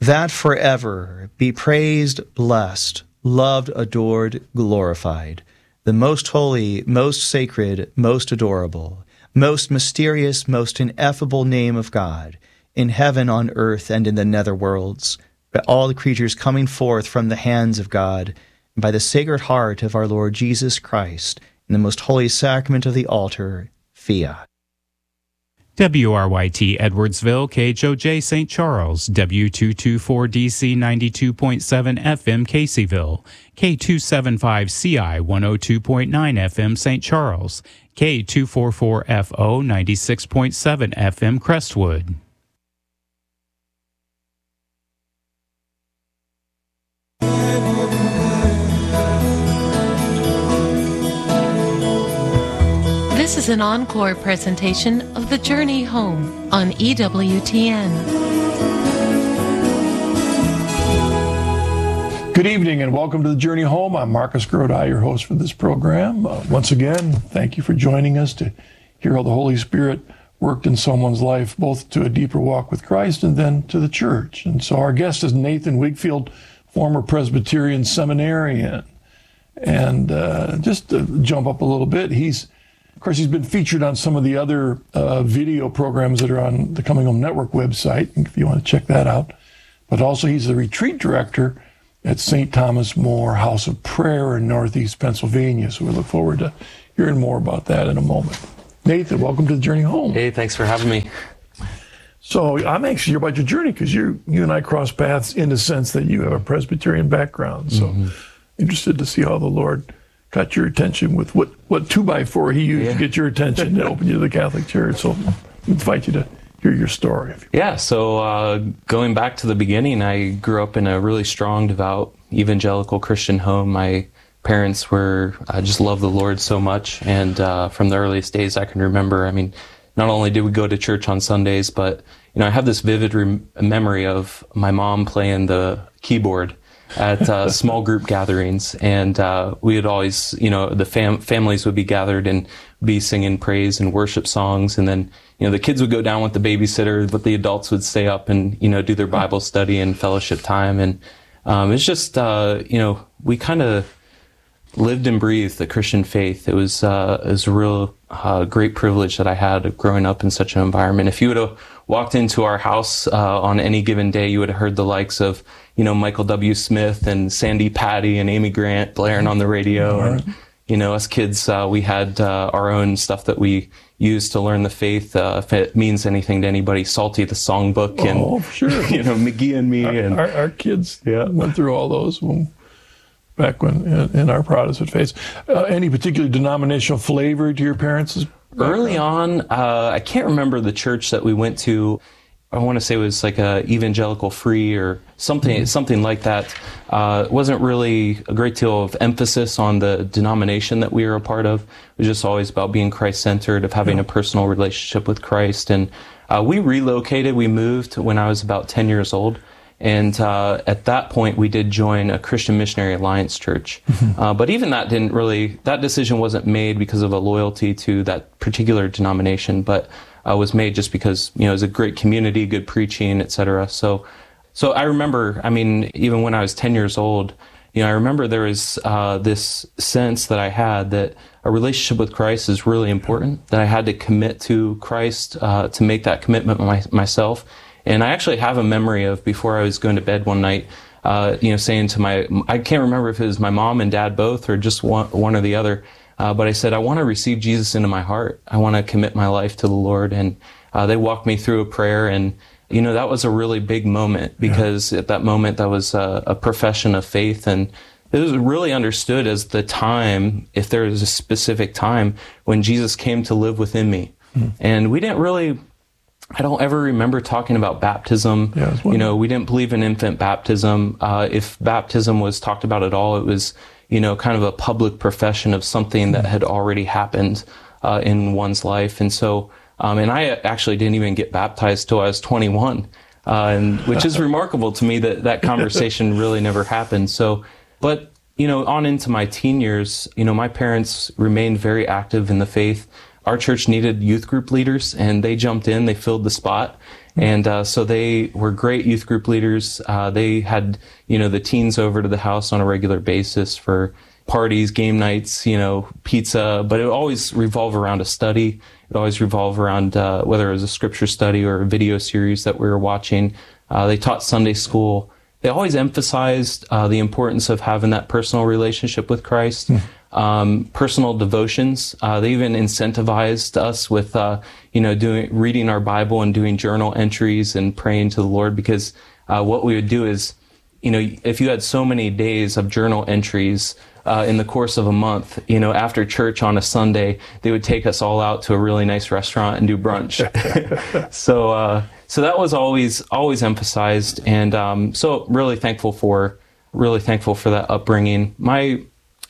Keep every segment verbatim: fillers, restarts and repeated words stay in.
that forever be praised, blessed, loved, adored, glorified, the most holy, most sacred, most adorable, most mysterious, most ineffable name of God, in heaven, on earth, and in the netherworlds, by all the creatures coming forth from the hands of God, and by the Sacred Heart of our Lord Jesus Christ, in the most holy sacrament of the altar, fiat. W R Y T Edwardsville, K H O J Saint Charles, W two twenty-four D C ninety-two point seven F M Caseyville, K two seventy-five C I one oh two point nine F M Saint Charles, K two forty-four F O ninety-six point seven F M Crestwood. This is an encore presentation of The Journey Home on E W T N. Good evening and welcome to The Journey Home. I'm Marcus Grodi, your host for this program. Uh, once again, thank you for joining us to hear how the Holy Spirit worked in someone's life, both to a deeper walk with Christ and then to the church. And so our guest is Nathan Wigfield, former Presbyterian seminarian. And uh, just to jump up a little bit, he's Of course, he's been featured on some of the other uh, video programs that are on the Coming Home Network website, if you want to check that out. But also, he's the retreat director at Saint Thomas More House of Prayer in Northeast Pennsylvania. So we look forward to hearing more about that in a moment. Nathan, welcome to The Journey Home. Hey, thanks for having me. So I'm anxious to hear about your journey because you you and I cross paths in the sense that you have a Presbyterian background. So mm-hmm. interested to see how the Lord got your attention with what, what two by four he used yeah. to get your attention to open you to the Catholic Church. So I invite you to hear your story. Yeah, so uh, going back to the beginning, I grew up in a really strong, devout, evangelical Christian home. My parents were, I just loved the Lord so much. And uh, from the earliest days I can remember, I mean, not only did we go to church on Sundays, but, you know, I have this vivid rem- memory of my mom playing the keyboard at uh, small group gatherings, and uh, we would always, you know, the fam- families would be gathered and be singing praise and worship songs, and then, you know, the kids would go down with the babysitter, but the adults would stay up and, you know, do their Bible study and fellowship time, and um, it's just, uh, you know, we kind of lived and breathed the Christian faith. It was, uh, it was a real uh, great privilege that I had growing up in such an environment. If you would have walked into our house uh, on any given day, you would have heard the likes of, you know, Michael W. Smith and Sandy Patty and Amy Grant blaring on the radio. Right. And, you know, us kids, uh, we had uh, our own stuff that we used to learn the faith. Uh, if it means anything to anybody, Salty the Songbook, and, oh, sure. you know, McGee and Me. Our, and our, our kids yeah. went through all those when, back when in, in our Protestant faith. Uh, any particular denominational flavor to your parents' background? Early on, uh, I can't remember the church that we went to. I want to say it was like a evangelical free or something, mm-hmm. something like that. Uh, it wasn't really a great deal of emphasis on the denomination that we were a part of. It was just always about being Christ-centered, of having yeah. a personal relationship with Christ. And uh, we relocated, we moved when I was about ten years old. And uh, at that point, we did join a Christian Missionary Alliance church. Mm-hmm. Uh, but even that didn't really, that decision wasn't made because of a loyalty to that particular denomination, but uh, was made just because, you know, it was a great community, good preaching, et cetera. So, so I remember, I mean, even when I was ten years old, you know, I remember there was uh, this sense that I had that a relationship with Christ is really important, that I had to commit to Christ, uh, to make that commitment my, myself. And I actually have a memory of before I was going to bed one night, uh, you know, saying to my, I can't remember if it was my mom and dad both or just one, one or the other, uh, but I said, I want to receive Jesus into my heart. I want to commit my life to the Lord. And uh, they walked me through a prayer, and, you know, that was a really big moment because yeah. at that moment that was a, a profession of faith, and it was really understood as the time, if there is a specific time, when Jesus came to live within me. Mm. And we didn't really, I don't ever remember talking about baptism. Yeah, you know, we didn't believe in infant baptism. Uh, if baptism was talked about at all, it was, you know, kind of a public profession of something that had already happened uh, in one's life. And so, um, and I actually didn't even get baptized till I was twenty-one, uh, and which is remarkable to me that that conversation really never happened. So, but, you know, on into my teen years, you know, my parents remained very active in the faith. Our church needed youth group leaders, and they jumped in, they filled the spot. And uh, so they were great youth group leaders. Uh, they had, you know, the teens over to the house on a regular basis for parties, game nights, you know, pizza, but it would always revolve around a study. It would always revolve around uh, whether it was a scripture study or a video series that we were watching. Uh, they taught Sunday school. They always emphasized uh, the importance of having that personal relationship with Christ. Mm. Um, personal devotions. Uh, they even incentivized us with, uh, you know, doing, reading our Bible and doing journal entries and praying to the Lord, because, uh, what we would do is, you know, if you had so many days of journal entries, uh, in the course of a month, you know, after church on a Sunday, they would take us all out to a really nice restaurant and do brunch. so, uh, so that was always, always emphasized. And, um, so really thankful for, really thankful for that upbringing. My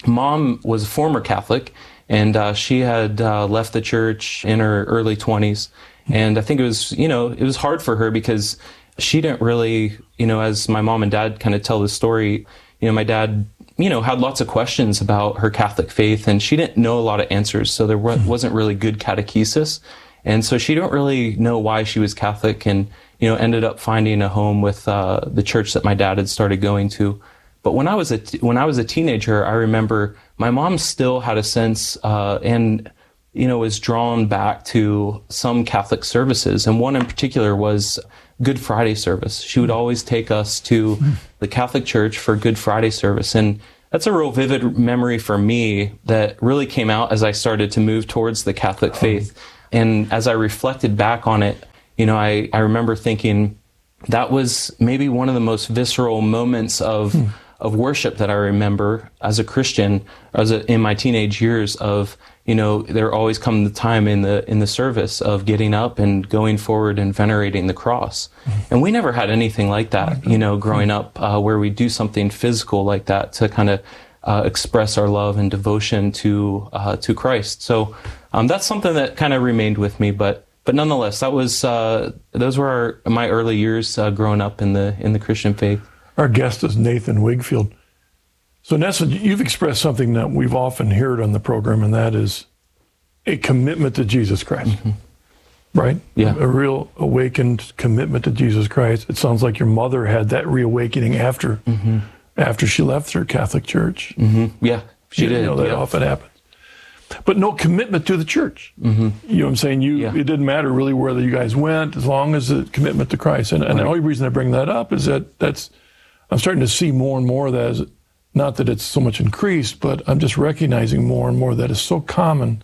Mom was a former Catholic, and uh, she had uh, left the church in her early twenties. And I think it was, you know, it was hard for her because she didn't really, you know, as my mom and dad kind of tell the story, you know, my dad, you know, had lots of questions about her Catholic faith, and she didn't know a lot of answers. So there wasn't really good catechesis. And so she didn't really know why she was Catholic, and, you know, ended up finding a home with uh, the church that my dad had started going to. But when I was a t- when I was a teenager, I remember my mom still had a sense uh, and, you know, was drawn back to some Catholic services. And one in particular was Good Friday service. She would always take us to the Catholic Church for Good Friday service. And that's a real vivid memory for me that really came out as I started to move towards the Catholic faith. And as I reflected back on it, you know, I, I remember thinking that was maybe one of the most visceral moments of hmm. of worship that I remember as a Christian, as a, in my teenage years of, you know, there always come the time in the, in the service of getting up and going forward and venerating the cross. Mm-hmm. And we never had anything like that, you know, growing up, uh, where we do something physical like that to kind of, uh, express our love and devotion to, uh, to Christ. So, um, that's something that kind of remained with me, but, but nonetheless, that was, uh, those were our, my early years, uh, growing up in the, in the Christian faith. Our guest is Nathan Wigfield. So, Nessa, you've expressed something that we've often heard on the program, and that is a commitment to Jesus Christ, mm-hmm. right? Yeah. A, a real awakened commitment to Jesus Christ. It sounds like your mother had that reawakening after mm-hmm. after she left her Catholic church. Mm-hmm. Yeah, she you did. You know, that yeah. often happens. But no commitment to the church. Mm-hmm. You know what I'm saying? You, yeah. It didn't matter really where you guys went, as long as the commitment to Christ. And, and right. the only reason I bring that up is that that's, I'm starting to see more and more of that as, not that it's so much increased, but I'm just recognizing more and more that is so common.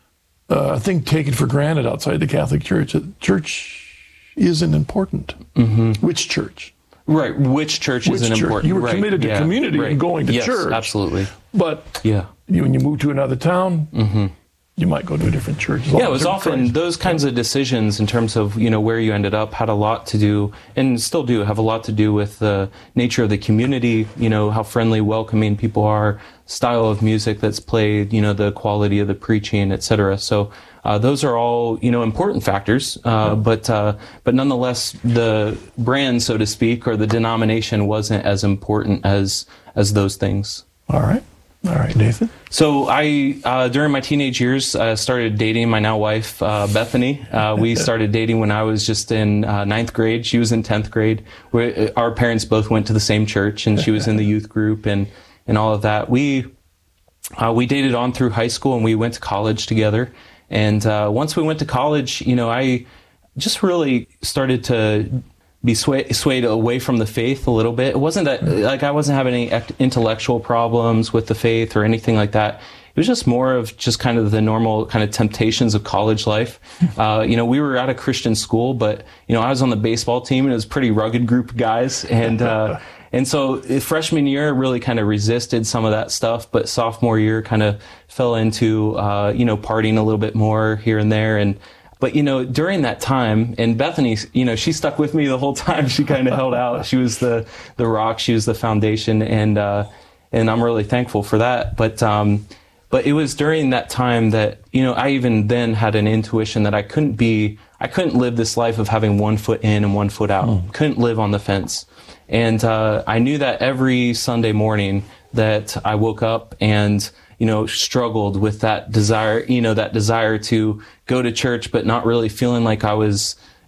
Uh, I think taken for granted outside the Catholic Church. That church isn't important. Mm-hmm. Which church? Right. Which church Which isn't church? important? You were right. committed to yeah. community right. and going to yes, church. Absolutely. But yeah. you, when you move to another town, mm-hmm. you might go to a different church. Yeah, it was often Christ. Those kinds of decisions in terms of, you know, where you ended up had a lot to do, and still do have a lot to do with the nature of the community, you know, how friendly, welcoming people are, style of music that's played, you know, the quality of the preaching, et cetera. So uh, those are all, you know, important factors, uh, yeah. but uh, but nonetheless, the brand, so to speak, or the denomination wasn't as important as as those things. All right. All right, Nathan. So I, uh, during my teenage years, uh, started dating my now wife, uh, Bethany. Uh, we started dating when I was just in uh, ninth grade. She was in tenth grade. We, our parents both went to the same church, and she was in the youth group and, and all of that. We, uh, we dated on through high school, and we went to college together. And uh, once we went to college, you know, I just really started to be swayed, swayed away from the faith a little bit. It wasn't that, like, I wasn't having any intellectual problems with the faith or anything like that. It was just more of just kind of the normal kind of temptations of college life. Uh, you know, we were at a Christian school, but, you know, I was on the baseball team, and it was a pretty rugged group of guys. And, uh, and so freshman year really kind of resisted some of that stuff, but sophomore year kind of fell into, uh, you know, partying a little bit more here and there. And, But, you know, during that time, and Bethany, you know, she stuck with me the whole time. She kind of held out. She was the, the rock. She was the foundation. And, uh, and I'm really thankful for that. But, um, but it was during that time that, you know, I even then had an intuition that I couldn't be, I couldn't live this life of having one foot in and one foot out. Mm. Couldn't live on the fence. And, uh, I knew that every Sunday morning that I woke up and, you know, struggled with that desire, you know, that desire to go to church, but not really feeling like I was,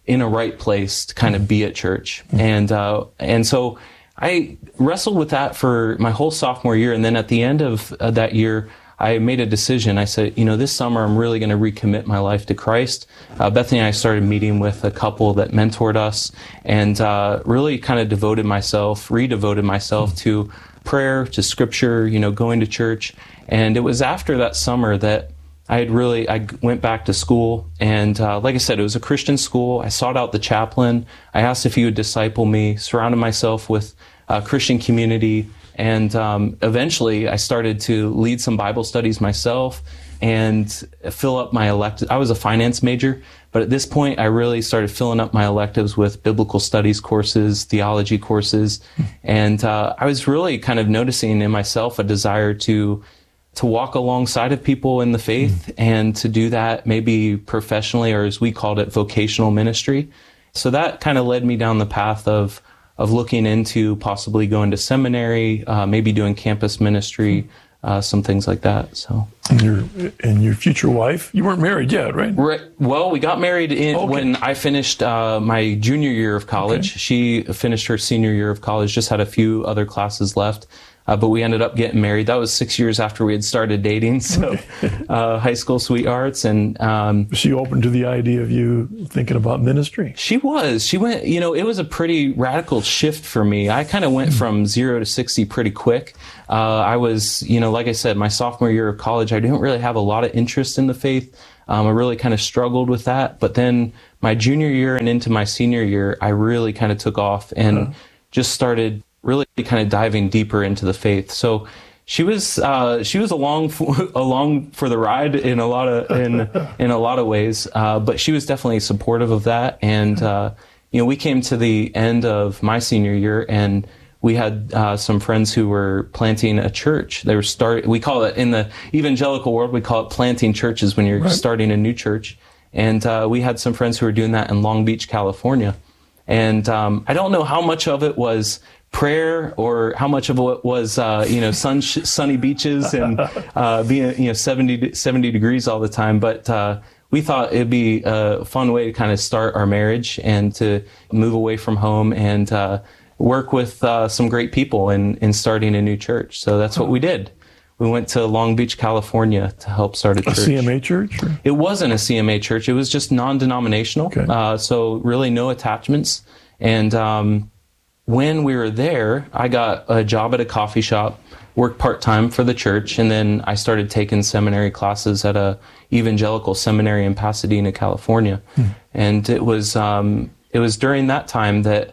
in a right place to kind of be at church. And, uh, and so I wrestled with that for my whole sophomore year. And then at the end of uh, that year, I made a decision. I said, you know, this summer I'm really going to recommit my life to Christ. Uh, Bethany and I started meeting with a couple that mentored us, and uh, really kind of devoted myself, redevoted myself to prayer, to scripture, you know, going to church. And it was after that summer that I had really, I went back to school, and uh, like I said, it was a Christian school. I sought out the chaplain. I asked if he would disciple me, surrounded myself with a Christian community, and um, eventually I started to lead some Bible studies myself and fill up my electives. I was a finance major, but at this point I really started filling up my electives with biblical studies courses, theology courses, and uh, I was really kind of noticing in myself a desire to to walk alongside of people in the faith, mm. and to do that maybe professionally, or as we called it, vocational ministry. So that kind of led me down the path of of looking into possibly going to seminary, uh, maybe doing campus ministry, mm. uh, some things like that. So, and your and your future wife, you weren't married yet, right? Right. Well, we got married in okay. when I finished uh, my junior year of college. Okay. She finished her senior year of college, just had a few other classes left. Uh, but we ended up getting married. That was six years after we had started dating, so uh, high school sweethearts. And um, was she open to the idea of you thinking about ministry? She was. She went, you know, it was a pretty radical shift for me. I kind of went from zero to sixty pretty quick. Uh, I was, you know, like I said, my sophomore year of college, I didn't really have a lot of interest in the faith. Um, I really kind of struggled with that. But then my junior year and into my senior year, I really kind of took off and uh-huh. just started really kind of diving deeper into the faith. So she was uh, she was along for, along for the ride in a lot of in in a lot of ways, uh, but she was definitely supportive of that. And uh, you know, we came to the end of my senior year, and we had uh, some friends who were planting a church. They were start. We call it in the evangelical world, we call it planting churches when you're right. starting a new church. And uh, we had some friends who were doing that in Long Beach, California. And um, I don't know how much of it was prayer or how much of it was, uh, you know, sun, sunny beaches and uh, being, you know, seventy, seventy degrees all the time. But uh, we thought it'd be a fun way to kind of start our marriage and to move away from home and uh, work with uh, some great people in, in starting a new church. So that's what we did. We went to Long Beach, California to help start a church. A C M A church? Or? It wasn't a C M A church. It was just non-denominational. Okay. Uh, so really no attachments. And um, when we were there, I got a job at a coffee shop, worked part-time for the church, and then I started taking seminary classes at a evangelical seminary in Pasadena, California. Hmm. And it was um, it was during that time that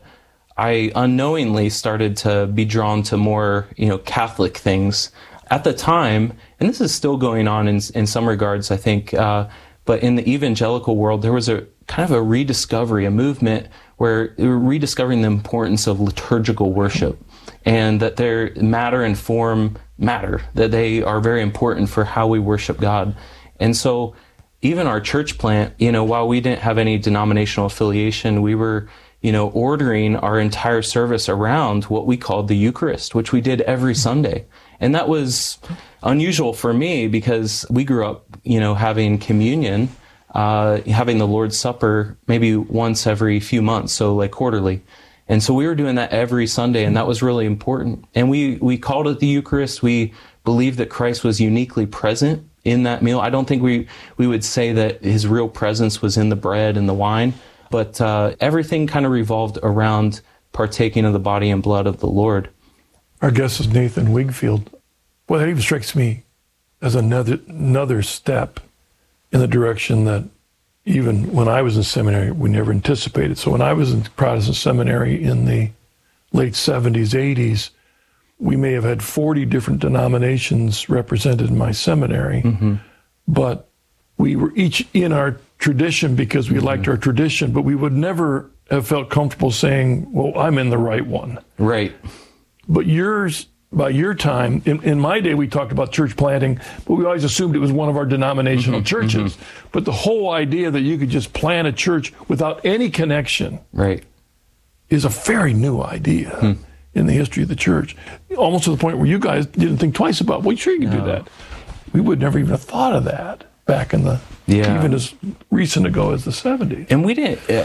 I unknowingly started to be drawn to more, you know, Catholic things. At the time, and this is still going on in in some regards, I think, uh, but in the evangelical world, there was a kind of a rediscovery, a movement where they were rediscovering the importance of liturgical worship, and that their matter and form matter, that they are very important for how we worship God. And so even our church plant, you know, while we didn't have any denominational affiliation, we were, you know, ordering our entire service around what we called the Eucharist, which we did every Sunday. And that was unusual for me because we grew up, you know, having communion, uh, having the Lord's Supper maybe once every few months, so like quarterly. And so we were doing that every Sunday, and that was really important. And we, we called it the Eucharist. We believed that Christ was uniquely present in that meal. I don't think we, we would say that his real presence was in the bread and the wine, but uh, everything kind of revolved around partaking of the body and blood of the Lord. Our guest is Nathan Wigfield. Well, that even strikes me as another another step in the direction that even when I was in seminary, we never anticipated. So when I was in Protestant seminary in the late seventies, eighties, we may have had forty different denominations represented in my seminary, mm-hmm. but we were each in our tradition because we mm-hmm. liked our tradition, but we would never have felt comfortable saying, well, I'm in the right one. Right. But yours, by your time, in, in my day, we talked about church planting, but we always assumed it was one of our denominational mm-hmm, churches. Mm-hmm. But the whole idea that you could just plant a church without any connection right. is a very new idea hmm. in the history of the church. Almost to the point where you guys didn't think twice about, well, sure you can no. do that. We would never even have thought of that back in the, yeah. even as recent ago as the seventies. And we didn't... Uh,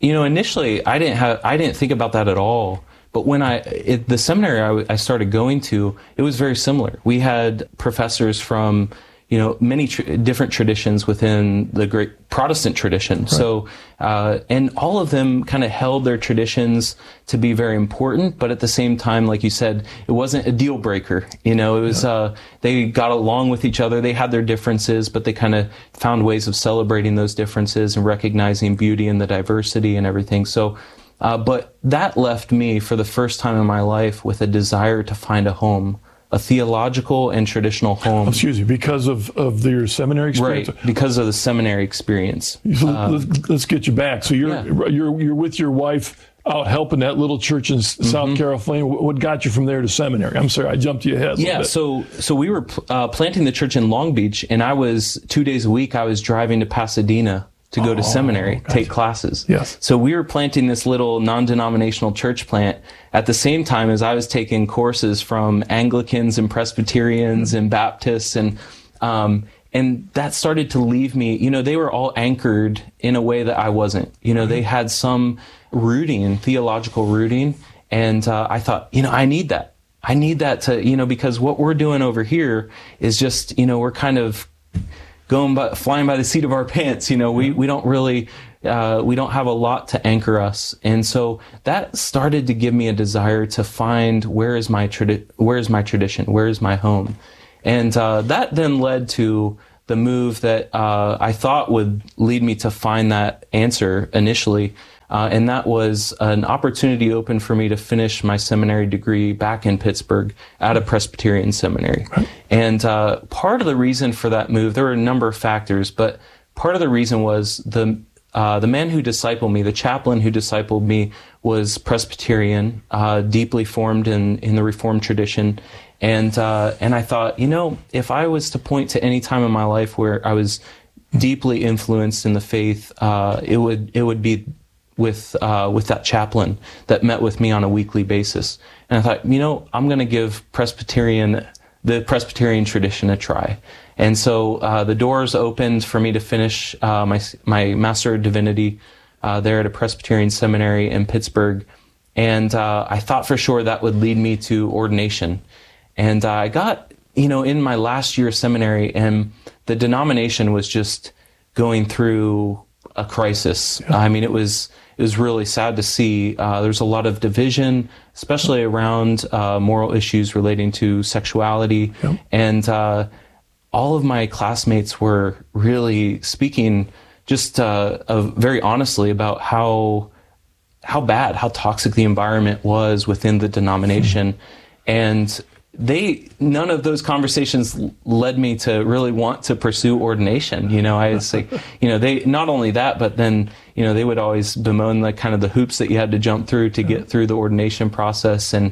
You know, initially I didn't have, I didn't think about that at all. But when I, it, the seminary I, w- I started going to, it was very similar. We had professors from, you know, many tr- different traditions within the great Protestant tradition. Right. So, uh, and all of them kind of held their traditions to be very important, but at the same time, like you said, it wasn't a deal breaker. You know, it was, yeah. uh, they got along with each other. They had their differences, but they kind of found ways of celebrating those differences and recognizing beauty in the diversity and everything. So, uh, but that left me for the first time in my life with a desire to find a home. A theological and traditional home. Excuse me, because of, of your seminary experience? Right, because of the seminary experience. So um, let's, let's get you back. So you're, yeah. you're you're with your wife out helping that little church in mm-hmm. South Carolina. What got you from there to seminary? I'm sorry, I jumped you ahead. Yeah, so so we were uh, planting the church in Long Beach, and I was, two days a week, I was driving to Pasadena to go oh, to seminary, gotcha. take classes. Yes. So we were planting this little non-denominational church plant at the same time as I was taking courses from Anglicans and Presbyterians and Baptists, and um, and that started to leave me, you know, they were all anchored in a way that I wasn't. You know, they had some rooting, theological rooting, and uh, I thought, you know, I need that. I need that to, you know, because what we're doing over here is just, you know, we're kind of going by, flying by the seat of our pants. You know, we, we don't really, uh, we don't have a lot to anchor us. And so that started to give me a desire to find where is my tradi- where is my tradition? Where is my home? And, uh, that then led to the move that, uh, I thought would lead me to find that answer initially. Uh, and that was an opportunity open for me to finish my seminary degree back in Pittsburgh at a Presbyterian seminary. Right. And uh, part of the reason for that move, there were a number of factors, but part of the reason was the uh, the man who discipled me, the chaplain who discipled me, was Presbyterian, uh, deeply formed in, in the Reformed tradition. And uh, and I thought, you know, if I was to point to any time in my life where I was deeply influenced in the faith, uh, it would it would be with uh, with that chaplain that met with me on a weekly basis. And I thought, you know, I'm going to give Presbyterian, the Presbyterian tradition a try. And so uh, the doors opened for me to finish uh, my my Master of Divinity uh, there at a Presbyterian seminary in Pittsburgh. And uh, I thought for sure that would lead me to ordination. And uh, I got, you know, in my last year of seminary, and the denomination was just going through a crisis. Yeah. I mean, it was it was really sad to see. Uh, there's a lot of division, especially around uh, moral issues relating to sexuality. Yeah. And uh, all of my classmates were really speaking just uh, of very honestly about how how bad, how toxic the environment was within the denomination. Mm-hmm. And they, none of those conversations led me to really want to pursue ordination. You know, I would say, you know, they, not only that, but then, you know, they would always bemoan the kind of the hoops that you had to jump through to get through the ordination process. And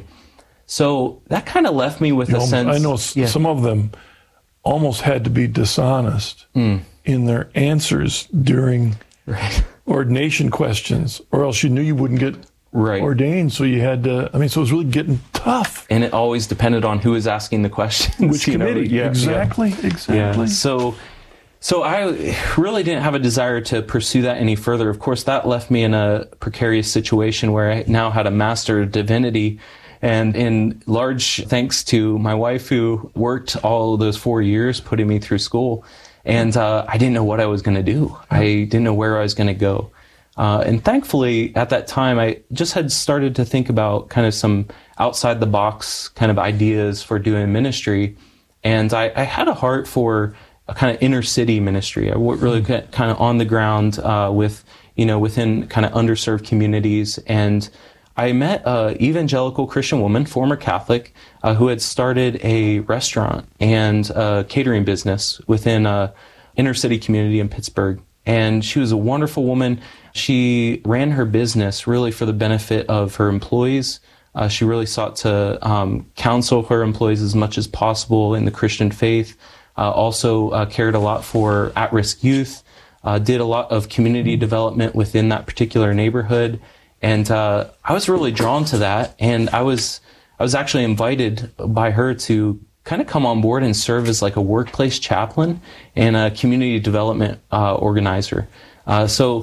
so that kind of left me with you a know, sense. I know yeah. some of them almost had to be dishonest mm. in their answers during right. ordination questions, or else you knew you wouldn't get right. ordained. So you had to, I mean, so it was really getting tough. And it always depended on who was asking the questions. Which committee? Yeah, exactly, yeah. exactly. Yeah. So, so I really didn't have a desire to pursue that any further. Of course, that left me in a precarious situation where I now had a Master of Divinity. And in large thanks to my wife, who worked all those four years putting me through school. And uh, I didn't know what I was going to do. I didn't know where I was going to go. Uh, and thankfully, at that time, I just had started to think about kind of some outside the box kind of ideas for doing ministry. And I, I had a heart for a kind of inner city ministry. I really get kind of on the ground uh, with, you know, within kind of underserved communities. And I met an evangelical Christian woman, former Catholic, uh, who had started a restaurant and a catering business within a inner city community in Pittsburgh. And she was a wonderful woman. She ran her business really for the benefit of her employees. Uh, she really sought to um, counsel her employees as much as possible in the Christian faith. Uh, also uh, cared a lot for at-risk youth. Uh, did a lot of community development within that particular neighborhood. And uh, I was really drawn to that. And I was I was actually invited by her to kind of come on board and serve as like a workplace chaplain and a community development uh, organizer. Uh, so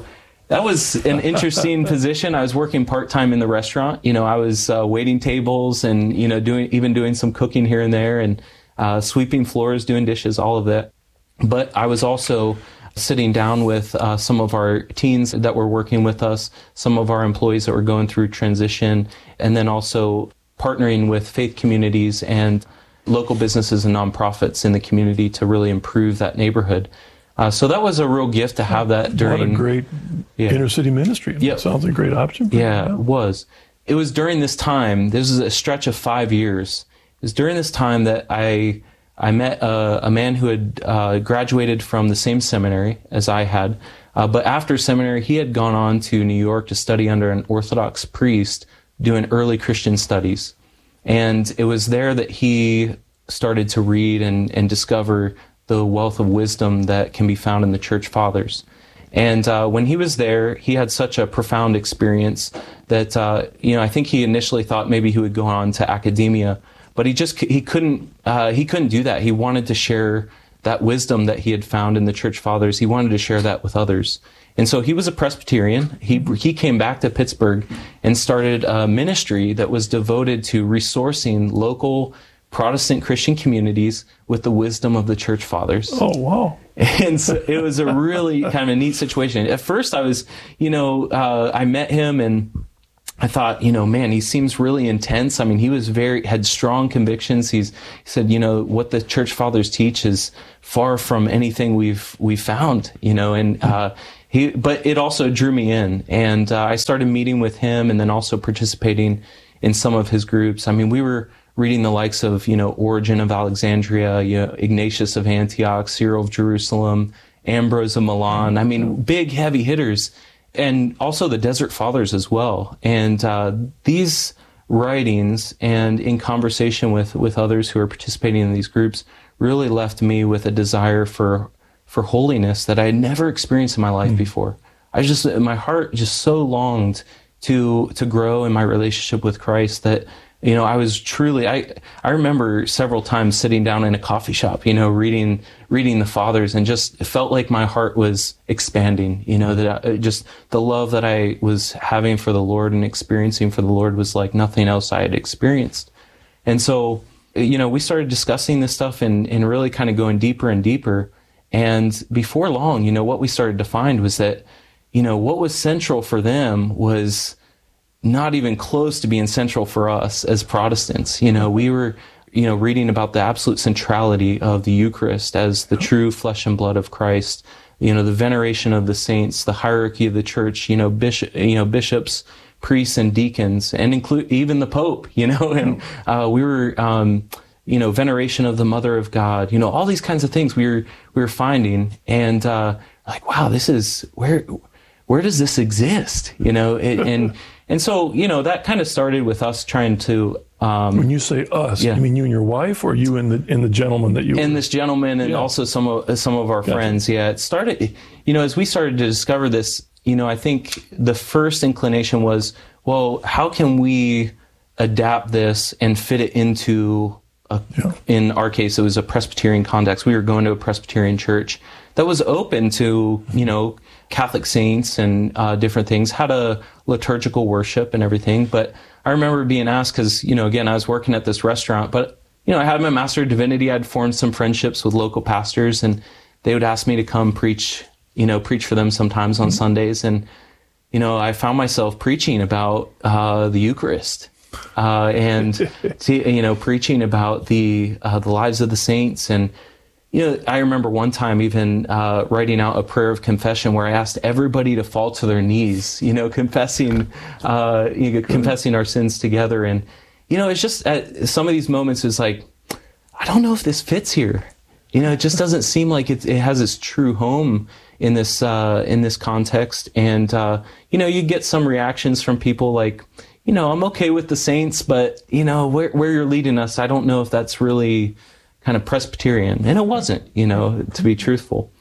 that was an interesting position. I was working part-time in the restaurant. You know, I was uh, waiting tables and, you know, doing, even doing some cooking here and there, and uh, sweeping floors, doing dishes, all of that. But I was also sitting down with uh, some of our teens that were working with us, some of our employees that were going through transition, and then also partnering with faith communities and local businesses and nonprofits in the community to really improve that neighborhood. Uh, so that was a real gift to have that during... What a great yeah. inner city ministry. Yep. Sounds like a great option. Yeah, yeah, it was. It was during this time, this is a stretch of five years, it was during this time that I I met a, a man who had uh, graduated from the same seminary as I had, uh, but after seminary, he had gone on to New York to study under an Orthodox priest doing early Christian studies. And it was there that he started to read and, and discover the wealth of wisdom that can be found in the church fathers. And uh, when he was there, he had such a profound experience that, uh, you know, I think he initially thought maybe he would go on to academia, but he just, he couldn't, uh, he couldn't do that. He wanted to share that wisdom that he had found in the church fathers. He wanted to share that with others. And so he was a Presbyterian. He he came back to Pittsburgh and started a ministry that was devoted to resourcing local Protestant Christian communities with the wisdom of the church fathers. Oh, wow. And so it was a really kind of a neat situation. At first I was, you know, uh, I met him and I thought, you know, man, he seems really intense. I mean, he was very, had strong convictions. He's, he said, you know, what the church fathers teach is far from anything we've, we've found, you know, and, uh, he, but it also drew me in, and uh, I started meeting with him and then also participating in some of his groups. I mean, we were reading the likes of, you know, Origen of Alexandria, you know, Ignatius of Antioch, Cyril of Jerusalem, Ambrose of Milan. I mean, big, heavy hitters, and also the Desert Fathers as well. And uh, these writings, and in conversation with, with others who are participating in these groups, really left me with a desire for for holiness that I had never experienced in my life mm. before. I just, my heart just so longed to to grow in my relationship with Christ that, you know, I was truly, I I remember several times sitting down in a coffee shop, you know, reading reading the Fathers, and just it felt like my heart was expanding, you know, that I, just the love that I was having for the Lord and experiencing for the Lord was like nothing else I had experienced. And so, you know, we started discussing this stuff and, and really kind of going deeper and deeper. And before long, you know, what we started to find was that, you know, what was central for them was not even close to being central for us as Protestants. You know, we were, you know, reading about the absolute centrality of the Eucharist as the true flesh and blood of Christ, you know, the veneration of the saints, the hierarchy of the church, you know, bishop, you know, bishops, priests and deacons, and include even the Pope, you know, and uh, we were, um, you know, veneration of the Mother of God, you know, all these kinds of things we were, we were finding, and, uh, like, wow, this is, where, where does this exist? You know, and, and, and so, you know, that kind of started with us trying to, um, when you say us, yeah. you mean you and your wife, or you and the, and the gentleman that you and were? this gentleman, and yeah. also some of, some of our gotcha. friends. Yeah. It started, you know, as we started to discover this, you know, I think the first inclination was, well, how can we adapt this and fit it into A, yeah. in our case, it was a Presbyterian context. We were going to a Presbyterian church that was open to, you know, Catholic saints and uh, different things, had a liturgical worship and everything. But I remember being asked, because, you know, again, I was working at this restaurant, but, you know, I had my Master of Divinity. I'd formed some friendships with local pastors, and they would ask me to come preach, you know, preach for them sometimes on mm-hmm. Sundays. And, you know, I found myself preaching about uh, the Eucharist. Uh, and, you know, preaching about the uh, the lives of the saints. And, you know, I remember one time even uh, writing out a prayer of confession where I asked everybody to fall to their knees, you know, confessing, uh, you know, confessing our sins together. And, you know, it's just at some of these moments is like, I don't know if this fits here. You know, it just doesn't seem like it, it has its true home in this uh, in this context. And, uh, you know, you get some reactions from people like, you know, I'm okay with the saints, but, you know, where, where you're leading us, I don't know if that's really kind of Presbyterian. And it wasn't, you know, to be truthful.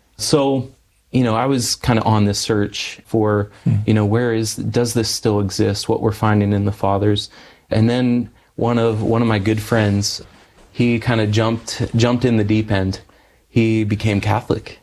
So, you know, I was kind of on this search for, you know, where is, does this still exist? What we're finding in the Fathers. And then one of, one of my good friends, he kind of jumped, jumped in the deep end. He became Catholic.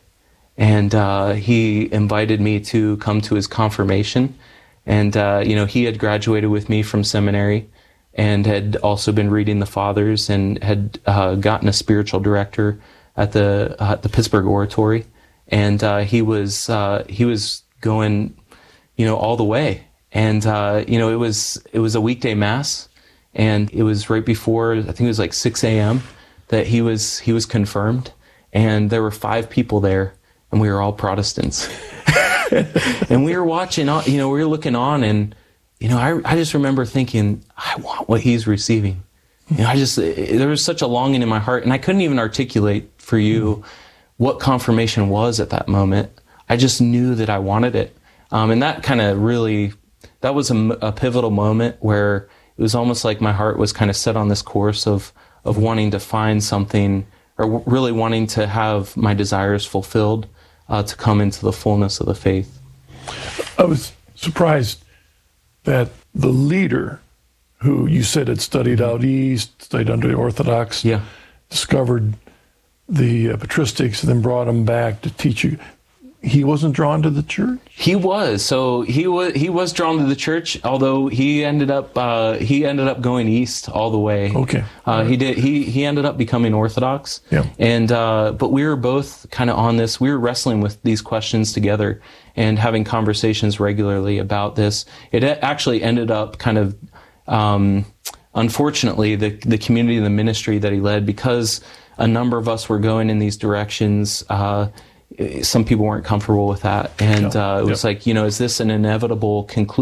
and uh, he invited me to come to his confirmation. And uh, you know, he had graduated with me from seminary, and had also been reading the Fathers, and had uh, gotten a spiritual director at the uh, the Pittsburgh Oratory, and uh, he was uh, he was going, you know, all the way. And uh, you know, it was it was a weekday mass, and it was right before, I think it was like six a.m. that he was he was confirmed, and there were five people there, and we were all Protestants, and we were watching, you know, we were looking on, and you know, I I just remember thinking, I want what he's receiving. You know, I just, there was such a longing in my heart, and I couldn't even articulate for you what confirmation was at that moment. I just knew that I wanted it. Um, and that kind of really, that was a, a pivotal moment where it was almost like my heart was kind of set on this course of, of wanting to find something, or really wanting to have my desires fulfilled, uh, to come into the fullness of the faith. I was surprised that the leader, who you said had studied out east, studied under the Orthodox, yeah. discovered the uh, patristics, and then brought him back to teach you. He wasn't drawn to the church? He was. So he was he was drawn to the church, although he ended up uh, he ended up going east all the way. Okay. Uh, right. He did. He he ended up becoming Orthodox. Yeah. And uh, but we were both kind of on this. We were wrestling with these questions together and having conversations regularly about this. It actually ended up kind of, um, unfortunately, the the community and the ministry that he led, because a number of us were going in these directions. Uh, some people weren't comfortable with that, and Yeah. uh, it was Yeah. like, you know, is this an inevitable conclusion?